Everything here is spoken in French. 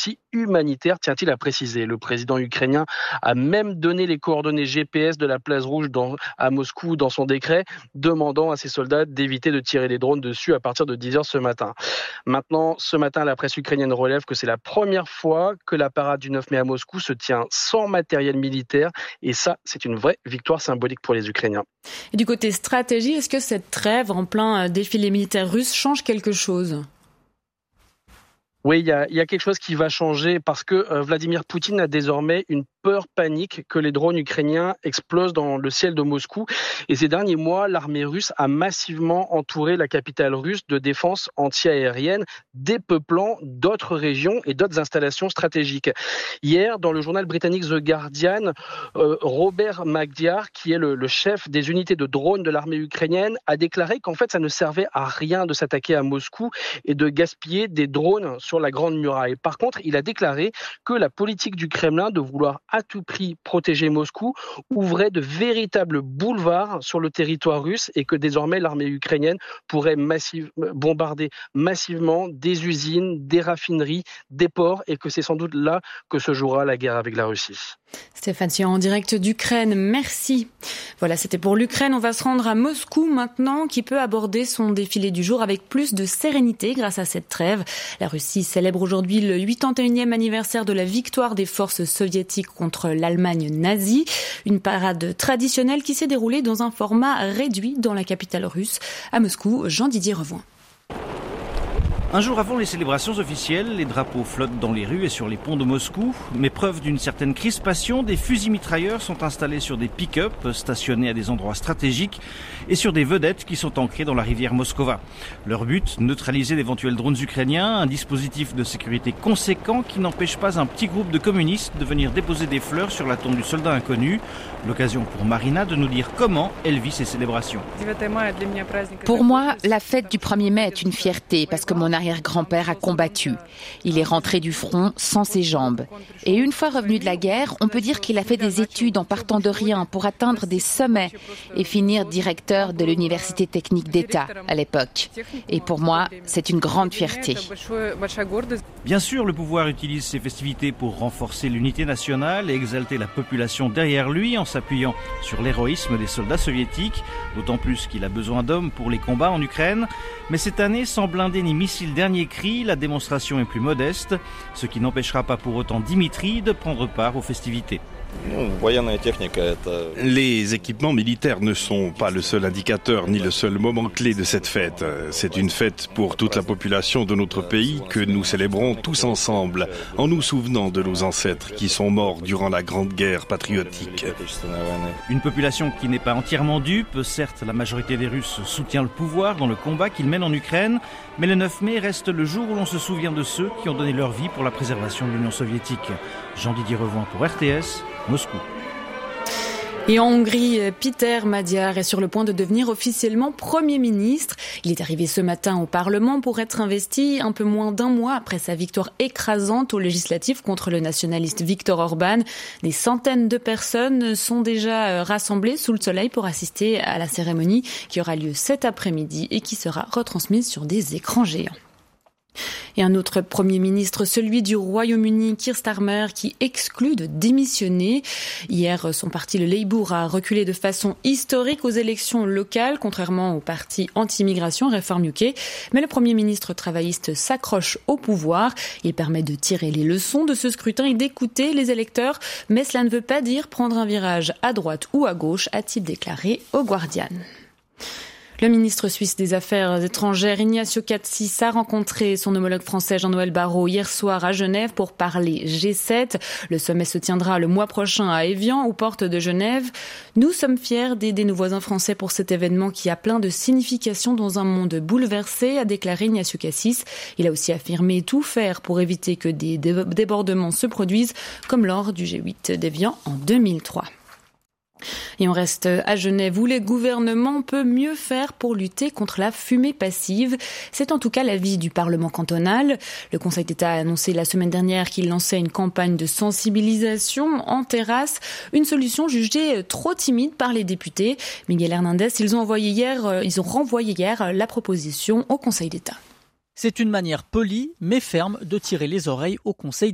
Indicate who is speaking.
Speaker 1: aussi humanitaire, tient-il à préciser. Le président ukrainien a même donné les coordonnées GPS de la place rouge à Moscou dans son décret, demandant à ses soldats d'éviter de tirer des drones dessus à partir de 10h ce matin. Maintenant, ce matin, la presse ukrainienne relève que c'est la première fois que la parade du 9 mai à Moscou se tient sans matériel militaire. Et ça, c'est une vraie victoire symbolique pour les Ukrainiens.
Speaker 2: Et du côté stratégie, est-ce que cette trêve en plein défilé militaire russe change quelque chose ?
Speaker 1: Oui, il y a quelque chose qui va changer parce que Vladimir Poutine a désormais une peur panique que les drones ukrainiens explosent dans le ciel de Moscou. Et ces derniers mois, l'armée russe a massivement entouré la capitale russe de défense anti-aérienne, dépeuplant d'autres régions et d'autres installations stratégiques. Hier, dans le journal britannique The Guardian, Robert Magyar, qui est le chef des unités de drones de l'armée ukrainienne, a déclaré qu'en fait, ça ne servait à rien de s'attaquer à Moscou et de gaspiller des drones sur la Grande Muraille. Par contre, il a déclaré que la politique du Kremlin de vouloir à tout prix protéger Moscou ouvrait de véritables boulevards sur le territoire russe et que désormais l'armée ukrainienne pourrait bombarder massivement des usines, des raffineries, des ports et que c'est sans doute là que se jouera la guerre avec la Russie.
Speaker 2: Stéphane Sion en direct d'Ukraine, merci. Voilà, c'était pour l'Ukraine. On va se rendre à Moscou maintenant, qui peut aborder son défilé du jour avec plus de sérénité grâce à cette trêve. La Russie célèbre aujourd'hui le 81e anniversaire de la victoire des forces soviétiques contre l'Allemagne nazie. Une parade traditionnelle qui s'est déroulée dans un format réduit dans la capitale russe. À Moscou, Jean-Didier Revoin.
Speaker 3: Un jour avant les célébrations officielles, les drapeaux flottent dans les rues et sur les ponts de Moscou. Mais preuve d'une certaine crispation, des fusils mitrailleurs sont installés sur des pick-up stationnés à des endroits stratégiques et sur des vedettes qui sont ancrées dans la rivière Moskova. Leur but, neutraliser d'éventuels drones ukrainiens, un dispositif de sécurité conséquent qui n'empêche pas un petit groupe de communistes de venir déposer des fleurs sur la tombe du soldat inconnu. L'occasion pour Marina de nous dire comment elle vit ces célébrations.
Speaker 4: Pour moi, la fête du 1er mai est une fierté parce que mon arrière-grand-père a combattu. Il est rentré du front sans ses jambes. Et une fois revenu de la guerre, on peut dire qu'il a fait des études en partant de rien pour atteindre des sommets et finir directeur de l'Université technique d'État à l'époque. Et pour moi, c'est une grande fierté.
Speaker 3: Bien sûr, le pouvoir utilise ces festivités pour renforcer l'unité nationale et exalter la population derrière lui en s'appuyant sur l'héroïsme des soldats soviétiques, d'autant plus qu'il a besoin d'hommes pour les combats en Ukraine. Mais cette année, sans blindés ni missiles dernier cri, la démonstration est plus modeste, ce qui n'empêchera pas pour autant Dimitri de prendre part aux festivités.
Speaker 5: Les équipements militaires ne sont pas le seul indicateur ni le seul moment clé de cette fête. C'est une fête pour toute la population de notre pays que nous célébrons tous ensemble en nous souvenant de nos ancêtres qui sont morts durant la Grande Guerre patriotique.
Speaker 3: Une population qui n'est pas entièrement dupe. Certes, la majorité des Russes soutient le pouvoir dans le combat qu'ils mènent en Ukraine, mais le 9 mai reste le jour où l'on se souvient de ceux qui ont donné leur vie pour la préservation de l'Union soviétique. Jean-Didier Revoin pour RTS, Moscou.
Speaker 2: Et en Hongrie, Péter Magyar est sur le point de devenir officiellement Premier ministre. Il est arrivé ce matin au Parlement pour être investi un peu moins d'un mois après sa victoire écrasante aux législatives contre le nationaliste Viktor Orban. Des centaines de personnes sont déjà rassemblées sous le soleil pour assister à la cérémonie qui aura lieu cet après-midi et qui sera retransmise sur des écrans géants. Et un autre Premier ministre, celui du Royaume-Uni, Keir Starmer, qui exclut de démissionner. Hier, son parti, le Labour, a reculé de façon historique aux élections locales, contrairement au parti anti-immigration Reform UK. Mais le Premier ministre travailliste s'accroche au pouvoir. Il permet de tirer les leçons de ce scrutin et d'écouter les électeurs. Mais cela ne veut pas dire prendre un virage à droite ou à gauche, a-t-il déclaré au Guardian. Le ministre suisse des Affaires étrangères, Ignacio Cassis, a rencontré son homologue français Jean-Noël Barrot hier soir à Genève pour parler G7. Le sommet se tiendra le mois prochain à Évian, aux portes de Genève. Nous sommes fiers d'aider nos voisins français pour cet événement qui a plein de significations dans un monde bouleversé, a déclaré Ignacio Cassis. Il a aussi affirmé tout faire pour éviter que des débordements se produisent, comme lors du G8 d'Évian en 2003. Et on reste à Genève où le gouvernement peut mieux faire pour lutter contre la fumée passive. C'est en tout cas l'avis du Parlement cantonal. Le Conseil d'État a annoncé la semaine dernière qu'il lançait une campagne de sensibilisation en terrasse, une solution jugée trop timide par les députés. Miguel Hernandez, ils ont renvoyé hier la proposition au Conseil d'État.
Speaker 6: C'est une manière polie mais ferme de tirer les oreilles au Conseil